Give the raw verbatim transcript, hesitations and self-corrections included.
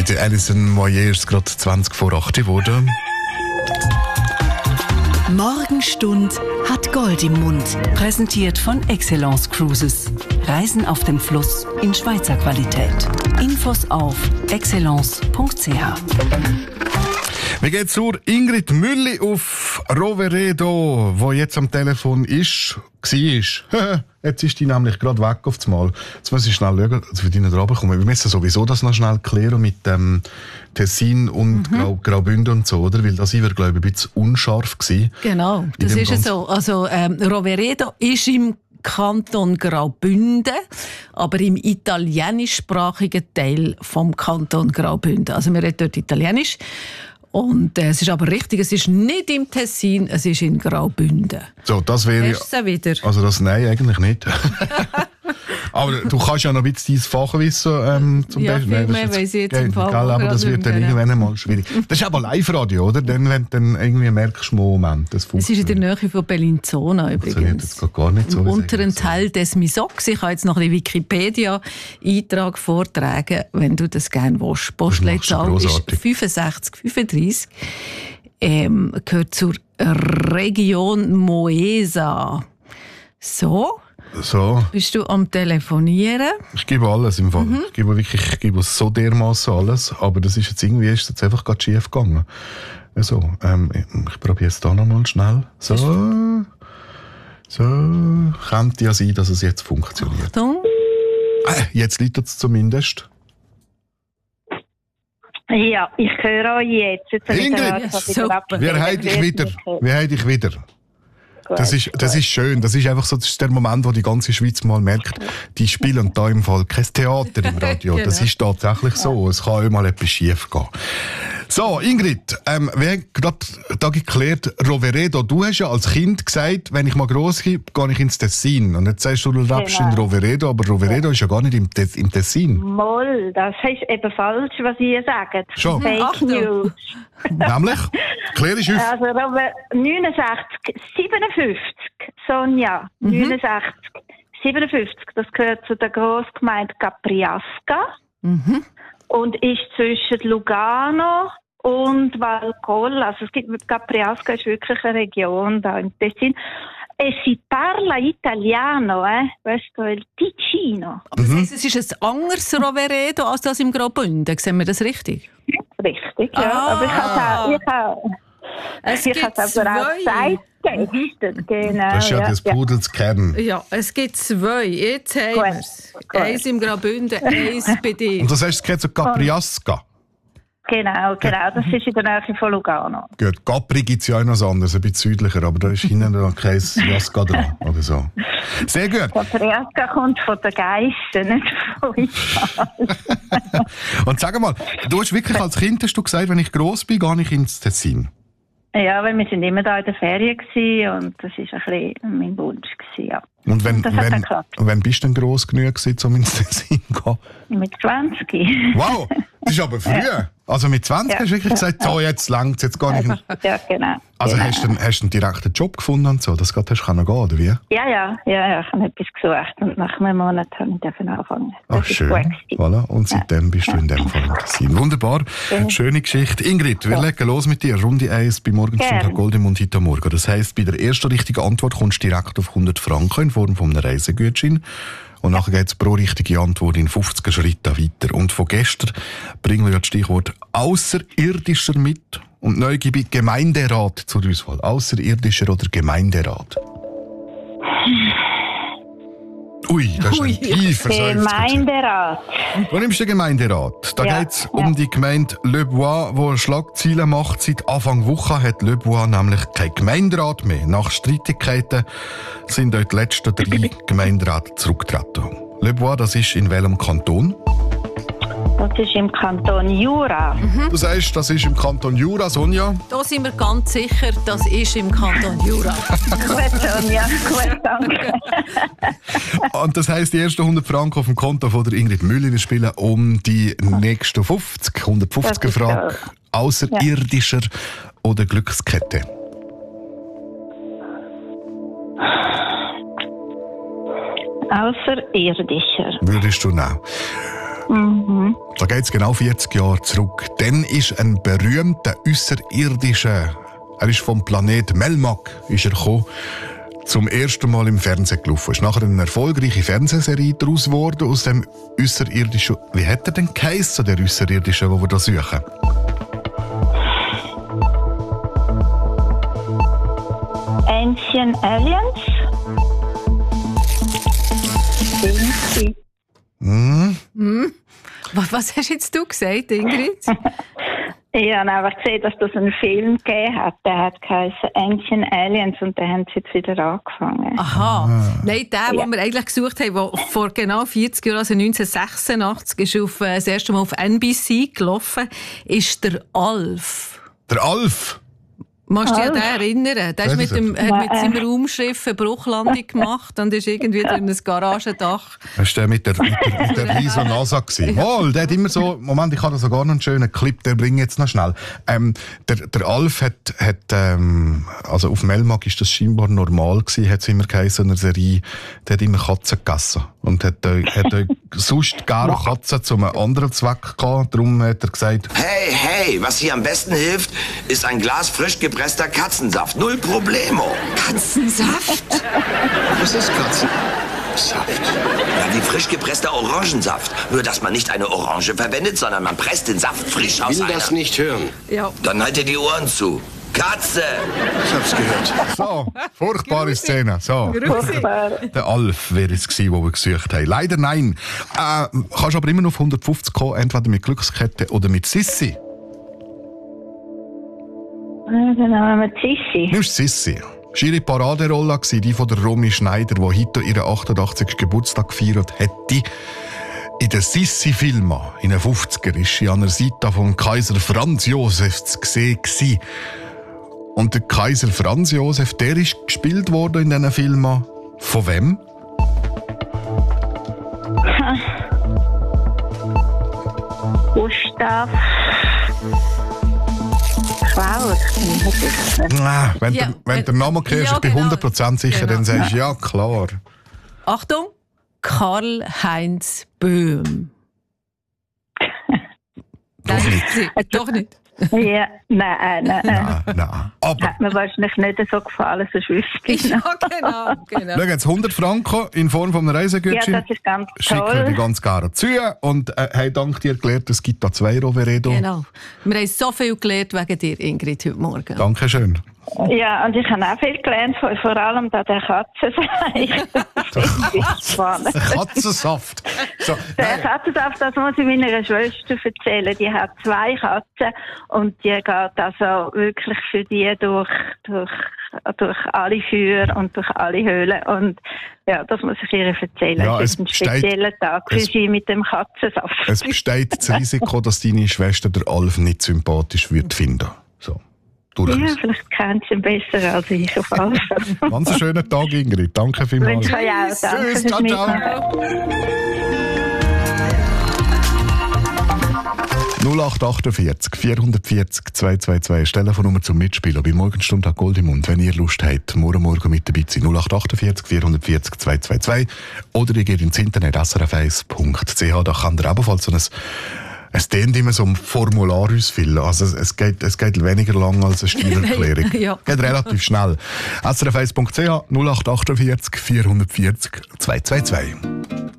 Bei der Alison Moyer ist es gerade zwanzig vor acht geworden. Morgenstund hat Gold im Mund. Präsentiert von Excellence Cruises. Reisen auf dem Fluss in Schweizer Qualität. Infos auf excellence punkt c h. Wir gehen zur Ingrid Mülli auf Roveredo, wo jetzt am Telefon ist, war. Jetzt ist die nämlich gerade weg auf das Mal. Jetzt muss ich schnell schauen, dass wir nicht runterkommen. Wir müssen sowieso das noch schnell klären mit dem Tessin und mhm. Grau, Graubünden und so, oder? Weil das war, glaube ich, ein bisschen unscharf gewesen. Genau, das ist es so. Also, ähm, Roveredo ist im Kanton Graubünden, aber im italienischsprachigen Teil vom Kanton Graubünden. Also wir reden dort Italienisch. Und äh, es ist aber richtig, es ist nicht im Tessin, es ist in Graubünden. So, das wäre... Hast du es wieder? Also das nein, eigentlich nicht. Aber du kannst ja noch ein bisschen dein Fachwissen ähm, zum ja, Beispiel. Ja, viel mehr weiss ich jetzt im Fall. Aber das wird dann irgendwann einmal schwierig. Das ist aber Live-Radio, oder? Dann, wenn du dann irgendwie merkst, Moment, das funktioniert. Es ist in der Nähe von Bellinzona übrigens. Das gar nicht so. Im unteren Teil des Misox. Ich habe jetzt noch einen Wikipedia-Eintrag vortragen, wenn du das gerne willst. Postleitzahl ist fünfundsechzig fünfunddreißig. Ähm, gehört zur Region Moesa. So. So. Bist du am Telefonieren? Ich gebe alles im Fall. Mhm. Ich gebe wirklich, ich gebe so dermaßen alles. Aber das ist jetzt irgendwie ist jetzt einfach gerade schief gegangen. Also, ähm, ich probiere es da nochmal schnell. So. So. Könnte ja sein, dass es jetzt funktioniert. Achtung. Äh, jetzt liegt es zumindest. Ja, ich höre euch jetzt. jetzt Ingrid, super. Wir haben dich wieder. Wir haben dich wieder. Das ist, das ist schön. Das ist einfach so, das ist der Moment, wo die ganze Schweiz mal merkt, die spielen da im Fall kein Theater im Radio. Genau. Das ist tatsächlich so. Es kann auch mal etwas schief gehen. So, Ingrid, ähm, wir haben gerade da geklärt, Roveredo, du hast ja als Kind gesagt, wenn ich mal gross bin, gehe ich ins Tessin. Und jetzt sagst du, du lebst genau. in Roveredo, aber Roveredo ja. ist ja gar nicht im, Tes- im Tessin. Moll, das ist eben falsch, was ihr sagt. Schon. Fake Achtung. News. Nämlich? Klär dich auf. Also neunundsechzig, siebenundfünfzig, Sonja, mhm. neunundsechzig, siebenundfünfzig, das gehört zu der Grossgemeinde Capriasca Mhm. und ist zwischen Lugano und Valcolla. Also es gibt, Capriasca ist wirklich eine Region da im Tessin. E si parla italiano, eh? Questo è il Ticino. Aber das heisst, es ist ein anderes Roveredo als das im Graubünden. Sehen wir das richtig? Richtig, ja. Ah. Aber ich habe ich habe Es ich gibt habe aber auch zwei. Zeittexte. Genau, Das ist ja, ja das Pudels Kern. Ja, es gibt zwei. Jetzt haben Gut, wir es. gut. Eins im Graubünden, eins bei dir. Und das heißt, es geht zu Capriasca. Genau, genau. Das ist in der Nähe von Lugano. Gut, Capri gibt es ja auch noch was anderes, ein bisschen südlicher, aber da ist hinten noch kein Jasca dran oder so. Sehr gut. Capriasca kommt von den Geissen, nicht von Italien. Und sag mal, du hast wirklich als Kind hast du gesagt, wenn ich gross bin, gehe ich ins Tessin. Ja, weil wir sind immer da in der Ferien gewesen und das war ein bisschen mein Wunsch gewesen, ja. Und wenn, Das hat dann wenn, geklappt. wenn bist du denn gross genug gewesen, um ins Tessin zu gehen? Mit zwanzig. Wow, das ist aber früh. Ja. Also mit zwanzig Ja. hast du wirklich gesagt, so jetzt längt's, jetzt gar nicht. Ja, genau. Also genau. hast du einen, hast du einen direkten Job gefunden und so, dass du gerade hast können gehen, oder wie? Ja, ja, ja, ja, ich habe etwas gesucht und nach einem Monat habe ich dürfen anfangen. Das Ach, ist schön. gut gewesen. Voilà. Und seitdem Ja. bist du in dem Fall im Tessin. Wunderbar. Ja. Schöne Geschichte. Ingrid, wir Ja. legen los mit dir. Runde eins bei Morgenstund Gerne. Gold im Mund heute Morgen. Das heisst, bei der ersten richtigen Antwort kommst du direkt auf hundert Franken in Form von einem Reisegutschein. Und nachher geht es pro richtige Antwort in fünfzig Schritten weiter. Und von gestern bringen wir ja das Stichwort «Außerirdischer» mit. Und neu gebe ich Gemeinderat zur Auswahl. «Außerirdischer» oder «Gemeinderat». Ui, das ist Ui. ein tiefer Seufzer. Gemeinderat. Wo nimmst du den Gemeinderat? Da Ja, geht es ja. um die Gemeinde Le Bois, die Schlagzeilen macht. Seit Anfang Woche hat Le Bois nämlich kein Gemeinderat mehr. Nach Streitigkeiten sind dort die letzten drei Gemeinderäte zurückgetreten. Le Bois, das ist in welchem Kanton? Das ist im Kanton Jura. Du sagst, das ist im Kanton Jura, Sonja. Da sind wir ganz sicher, das ist im Kanton Jura. Gut, Sonja. Gut, danke. Und das heisst, die ersten hundert Franken auf dem Konto von der Ingrid Mülli. Wir spielen um die nächsten fünfzig, hundertfünfzig Das ist Franken. toll. Außerirdischer oder Glückskette? Außerirdischer. Würdest du nehmen? Mhm. Da geht es genau vierzig Jahre zurück. Dann ist ein berühmter Außerirdischer, er ist vom Planet Melmac, ist er gekommen, zum ersten Mal im Fernsehen gelaufen. Ist nachher eine erfolgreiche Fernsehserie daraus geworden, aus dem Außerirdischen. Wie hat er denn geheissen, der Außerirdische, den wir da suchen? Ancient Aliens? Hm? Hm? Was, was hast jetzt du gesagt, Ingrid? Ich habe einfach gesehen, dass das einen Film gegeben hat. Der hat geheißen Ancient Aliens und den haben sie jetzt wieder angefangen. Aha. Ah. Nein, der, Ja. den wir eigentlich gesucht haben, der vor genau vierzig Jahren, also neunzehnhundertsechsundachtzig, ist auf, äh, das erste Mal auf N B C gelaufen, ist der Alf. Der Alf! Magst du dich an Alf? den erinnern? Der Weiss ist mit, ich dem, nicht. hat mit Nein. seinem Raumschiff eine Bruchlandung gemacht und ist irgendwie durch ein Garagendach. Das war der mit der, mit der, mit der riesen NASA. gewesen. Mal, der hat immer so, Moment, ich habe da sogar noch einen schönen Clip, den bringe ich jetzt noch schnell. Ähm, der, der Alf hat, hat ähm, also auf Melmac ist das scheinbar normal gewesen, hat es immer geheißen, in einer Serie, der hat immer Katzen gegessen. Und hat, äh, hat äh, sonst gerne Katzen zu einem anderen Zweck gehabt. Darum hat er gesagt, Hey, hey, was hier am besten hilft, ist ein Glas frisch gepresster Katzensaft. Null Problemo. Katzensaft? Was ist Katzensaft? Ja, wie frisch gepresster Orangensaft. Nur, dass man nicht eine Orange verwendet, sondern man presst den Saft frisch aus Ich will einer. das nicht hören. Ja. Dann halt dir die Ohren zu. Katze! Ich hab's gehört. so, furchtbare Szene. So. Furchtbar. Der Alf wäre es gewesen, den wir gesucht haben. Leider nein. Äh, kannst aber immer noch auf hundertfünfzig kommen, entweder mit Glückskette oder mit Sissi. Ja, dann haben wir mit Sissi. Nimmst Sissi. Das war ihre Paraderolle, die von der Romy Schneider, die heute ihren achtundachtzigsten Geburtstag gefeiert hätte. In den Sissi-Filmen, in den fünfziger, war sie an der Seite von Kaiser Franz Josef zu sehen. Und der Kaiser Franz Josef, der ist gespielt worden in diesen Filmen. Von wem? Gustav Klaus. Ah, wenn, Ja, der, wenn wenn- der Name kennst, ja, ich bin genau. hundert Prozent sicher, Genau. dann sagst du, ja klar. Achtung, Karl-Heinz Böhm. Doch nicht. Doch nicht. Ja, nein, nein, nein. Nein, nein. Aber, Hat mir wahrscheinlich nicht so gefallen, so wüsste ich Ja, noch. genau, genau. schau jetzt, hundert Franken in Form von einem Ja, Reisegutschein. das ist ganz Schicken wir die toll. ganz gerne zu. Und äh, hey, dank dir gelernt, es gibt da zwei Roveredo. Genau. Wir haben so viel gelernt wegen dir, Ingrid, heute Morgen. Dankeschön. Ja, und ich habe auch viel gelernt, vor vor allem da der Katzenseich. Das finde ich spannend. Katzensaft. So, Der nein, Katzensaft, das muss ich meiner Schwester erzählen. Die hat zwei Katzen und die geht also wirklich für die durch, durch, durch alle Feuer und durch alle Höhlen. Und ja, das muss ich ihr erzählen. Ja, es es ist ein besteht- spezieller Tag für es- sie mit dem Katzensaft. es besteht das Risiko, dass deine Schwester der Alf nicht sympathisch wird finden. So, Ja, durchaus. vielleicht kennt sie ihn besser als ich auf alle Fälle. Ganz einen schönen Tag, Ingrid. Danke vielmals. Wünsche euch auch. Danke Tschüss, fürs ciao, ciao. Mitmachen. null acht achtundvierzig, vierhundertvierzig, zweihundertzweiundzwanzig. Telefonnummer zum Mitspielen bei Morgenstunde Gold im Mund. Wenn ihr Lust habt, morgen Morgen mit dabei zu sein. null acht achtundvierzig, vierhundertvierzig, zweihundertzweiundzwanzig. Oder ihr geht ins Internet s r f eins punkt c h. Da kann ihr ebenfalls so ein Es dient immer so um Formular ausfüllen. Also es, es, geht, es geht weniger lang als eine Steuererklärung. Ja. Geht relativ schnell. s r f eins punkt c h, null acht achtundvierzig, vierhundertvierzig, zweihundertzweiundzwanzig.